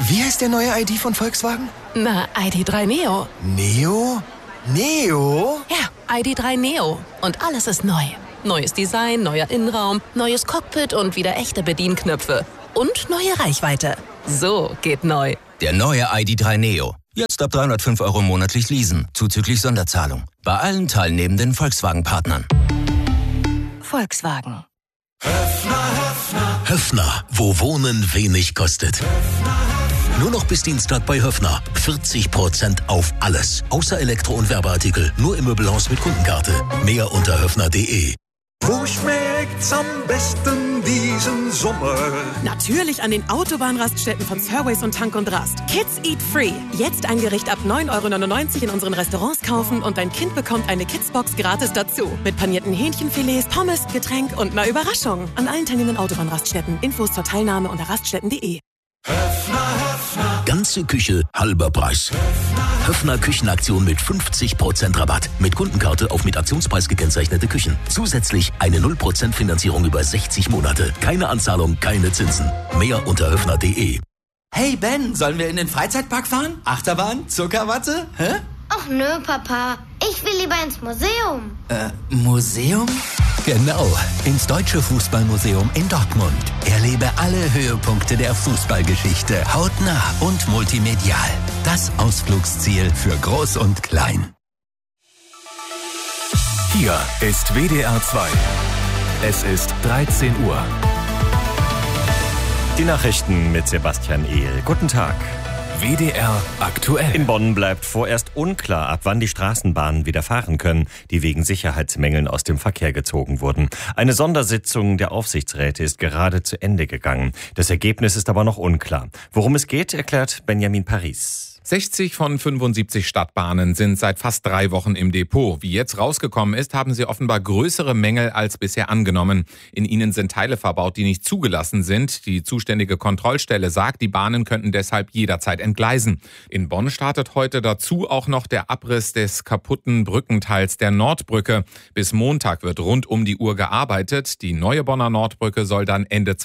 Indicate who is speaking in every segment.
Speaker 1: Wie heißt der neue ID von Volkswagen?
Speaker 2: Na, ID.3 Neo.
Speaker 1: Neo? Neo?
Speaker 2: Ja, ID.3 Neo. Und alles ist neu. Neues Design, neuer Innenraum, neues Cockpit und wieder echte Bedienknöpfe. Und neue Reichweite. So geht neu.
Speaker 3: Der neue ID.3 Neo. Jetzt ab 305 € monatlich leasen, zuzüglich Sonderzahlung. Bei allen teilnehmenden Volkswagen-Partnern.
Speaker 2: Volkswagen.
Speaker 4: Höffner, wo Wohnen wenig kostet. Nur noch bis Dienstag bei Höffner. 40% auf alles. Außer Elektro- und Werbeartikel. Nur im Möbelhaus mit Kundenkarte. Mehr unter höffner.de.
Speaker 5: Wo schmeckt's am besten diesen Sommer?
Speaker 6: Natürlich an den Autobahnraststätten von Surways und Tank und Rast. Kids Eat Free. Jetzt ein Gericht ab 9,99 € in unseren Restaurants kaufen und dein Kind bekommt eine Kidsbox gratis dazu. Mit panierten Hähnchenfilets, Pommes, Getränk und einer Überraschung. An allen teilnehmenden Autobahnraststätten. Infos zur Teilnahme unter raststätten.de.
Speaker 4: Ganze Küche, halber Preis. Höffner Küchenaktion mit 50% Rabatt. Mit Kundenkarte auf mit Aktionspreis gekennzeichnete Küchen. Zusätzlich eine 0% Finanzierung über 60 Monate. Keine Anzahlung, keine Zinsen. Mehr unter höffner.de.
Speaker 7: Hey Ben, sollen wir in den Freizeitpark fahren? Achterbahn? Zuckerwatte? Hä?
Speaker 8: Ach nö, Papa. Ich will lieber ins Museum.
Speaker 7: Museum?
Speaker 9: Genau, ins Deutsche Fußballmuseum in Dortmund. Erlebe alle Höhepunkte der Fußballgeschichte hautnah und multimedial. Das Ausflugsziel für Groß und Klein.
Speaker 10: Hier ist WDR 2. Es ist 13 Uhr.
Speaker 11: Die Nachrichten mit Sebastian Ehl. Guten Tag.
Speaker 10: WDR aktuell.
Speaker 11: In Bonn bleibt vorerst unklar, ab wann die Straßenbahnen wieder fahren können, die wegen Sicherheitsmängeln aus dem Verkehr gezogen wurden. Eine Sondersitzung der Aufsichtsräte ist gerade zu Ende gegangen. Das Ergebnis ist aber noch unklar. Worum es geht, erklärt Benjamin Paris.
Speaker 12: 60 von 75 Stadtbahnen sind seit fast 3 Wochen im Depot. Wie jetzt rausgekommen ist, haben sie offenbar größere Mängel als bisher angenommen. In ihnen sind Teile verbaut, die nicht zugelassen sind. Die zuständige Kontrollstelle sagt, die Bahnen könnten deshalb jederzeit entgleisen. In Bonn startet heute dazu auch noch der Abriss des kaputten Brückenteils der Nordbrücke. Bis Montag wird rund um die Uhr gearbeitet. Die neue Bonner Nordbrücke soll dann Ende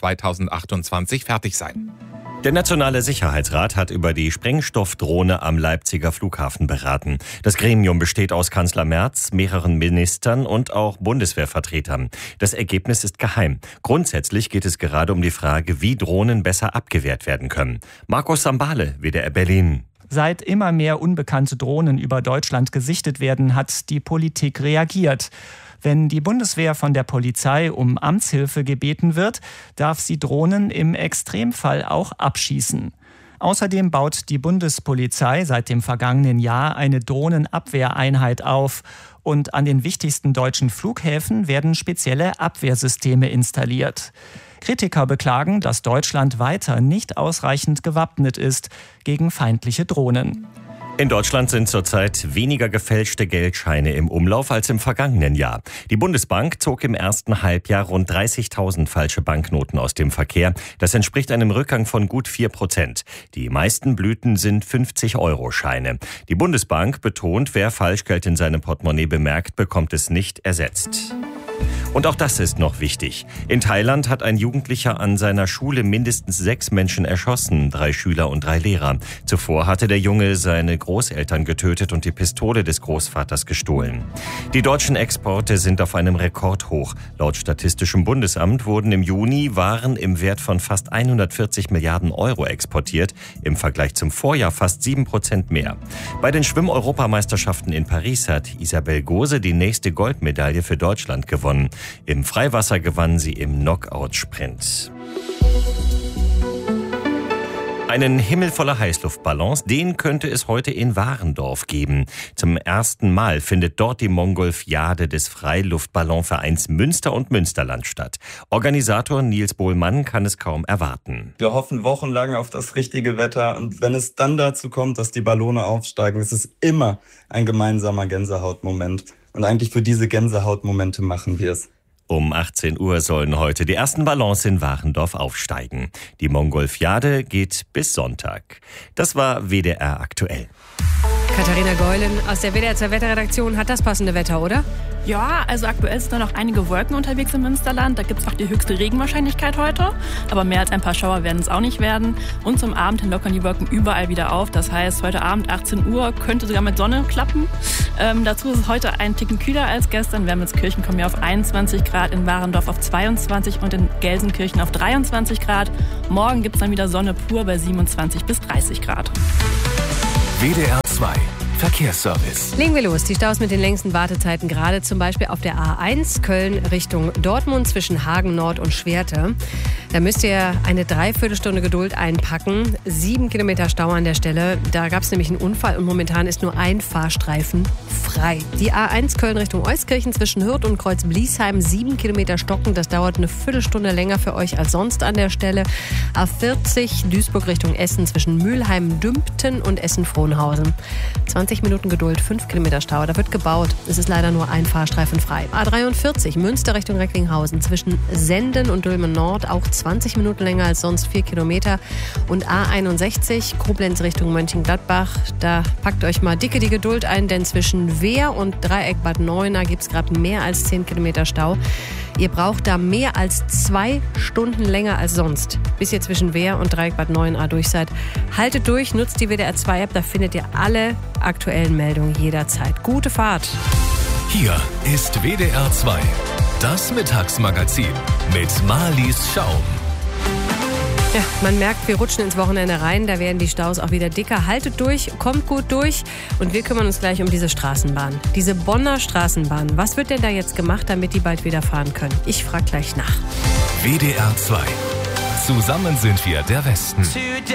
Speaker 12: 2028 fertig sein.
Speaker 11: Der Nationale Sicherheitsrat hat über die Sprengstoffdrohne am Leipziger Flughafen beraten. Das Gremium besteht aus Kanzler Merz, mehreren Ministern und auch Bundeswehrvertretern. Das Ergebnis ist geheim. Grundsätzlich geht es gerade um die Frage, wie Drohnen besser abgewehrt werden können. Markus Sambale, WDR Berlin.
Speaker 13: Seit immer mehr unbekannte Drohnen über Deutschland gesichtet werden, hat die Politik reagiert. Wenn die Bundeswehr von der Polizei um Amtshilfe gebeten wird, darf sie Drohnen im Extremfall auch abschießen. Außerdem baut die Bundespolizei seit dem vergangenen Jahr eine Drohnenabwehreinheit auf. Und an den wichtigsten deutschen Flughäfen werden spezielle Abwehrsysteme installiert. Kritiker beklagen, dass Deutschland weiter nicht ausreichend gewappnet ist gegen feindliche Drohnen.
Speaker 11: In Deutschland sind zurzeit weniger gefälschte Geldscheine im Umlauf als im vergangenen Jahr. Die Bundesbank zog im ersten Halbjahr rund 30.000 falsche Banknoten aus dem Verkehr. Das entspricht einem Rückgang von gut 4%. Die meisten Blüten sind 50-Euro-Scheine. Die Bundesbank betont, wer Falschgeld in seinem Portemonnaie bemerkt, bekommt es nicht ersetzt. Und auch das ist noch wichtig. In Thailand hat ein Jugendlicher an seiner Schule mindestens 6 Menschen erschossen, 3 Schüler und 3 Lehrer. Zuvor hatte der Junge seine Großeltern getötet und die Pistole des Großvaters gestohlen. Die deutschen Exporte sind auf einem Rekordhoch. Laut Statistischem Bundesamt wurden im Juni Waren im Wert von fast 140 Milliarden Euro exportiert, im Vergleich zum Vorjahr fast 7% mehr. Bei den Schwimm-Europameisterschaften in Paris hat Isabel Gose die nächste Goldmedaille für Deutschland gewonnen. Im Freiwasser gewann sie im Knockout-Sprint. Einen Himmel voller Heißluftballons, den könnte es heute in Warendorf geben. Zum ersten Mal findet dort die Mongolfiade des Freiluftballonvereins Münster und Münsterland statt. Organisator Nils Bohlmann kann es kaum erwarten.
Speaker 14: Wir hoffen wochenlang auf das richtige Wetter und wenn es dann dazu kommt, dass die Ballone aufsteigen, ist es immer ein gemeinsamer Gänsehautmoment. Und eigentlich für diese Gänsehautmomente machen wir es.
Speaker 11: Um 18 Uhr sollen heute die ersten Ballons in Warendorf aufsteigen. Die Mongolfiade geht bis Sonntag. Das war WDR aktuell.
Speaker 15: Katharina Geulen aus der WDR 2 Wetterredaktion hat das passende Wetter, oder? Ja, also aktuell sind da noch einige Wolken unterwegs im Münsterland. Da gibt es auch die höchste Regenwahrscheinlichkeit heute. Aber mehr als ein paar Schauer werden es auch nicht werden. Und zum Abend hin lockern die Wolken überall wieder auf. Das heißt, heute Abend 18 Uhr könnte sogar mit Sonne klappen. Dazu ist es heute ein Ticken kühler als gestern. Wermelskirchen kommen ja auf 21 Grad, in Warendorf auf 22 und in Gelsenkirchen auf 23 Grad. Morgen gibt es dann wieder Sonne pur bei 27 bis 30 Grad.
Speaker 10: WDR 2 Verkehrsservice.
Speaker 16: Legen wir los. Die Staus mit den längsten Wartezeiten gerade zum Beispiel auf der A1 Köln Richtung Dortmund zwischen Hagen Nord und Schwerte. Da müsst ihr eine Dreiviertelstunde Geduld einpacken. 7 Kilometer Stau an der Stelle. Da gab es nämlich einen Unfall und momentan ist nur ein Fahrstreifen frei. Die A1 Köln Richtung Euskirchen zwischen Hürth und Kreuz-Bliesheim 7 Kilometer stocken. Das dauert eine Viertelstunde länger für euch als sonst an der Stelle. A40 Duisburg Richtung Essen zwischen Mülheim-Dümpten und Essen-Frohnhausen. 20 Minuten Geduld, 5 Kilometer Stau. Da wird gebaut. Es ist leider nur ein Fahrstreifen frei. A43 Münster Richtung Recklinghausen zwischen Senden und Dülmen Nord auch 20 Minuten länger als sonst, 4 Kilometer. Und A61 Koblenz Richtung Mönchengladbach. Da packt euch mal dicke die Geduld ein, denn zwischen Wehr und Dreieck Bad Neuenahr gibt es gerade mehr als 10 Kilometer Stau. Ihr braucht da mehr als 2 Stunden länger als sonst, bis ihr zwischen Wehr und Dreieck Bad Neuenahr durch seid. Haltet durch, nutzt die WDR 2 App, da findet ihr alle aktuellen Meldungen jederzeit. Gute Fahrt!
Speaker 10: Hier ist WDR 2, das Mittagsmagazin mit Marlies Schaum.
Speaker 16: Ja, man merkt, wir rutschen ins Wochenende rein, da werden die Staus auch wieder dicker. Haltet durch, kommt gut durch und wir kümmern uns gleich um diese Straßenbahn. Diese Bonner Straßenbahn, was wird denn da jetzt gemacht, damit die bald wieder fahren können? Ich frage gleich nach.
Speaker 10: WDR 2, zusammen sind wir der Westen.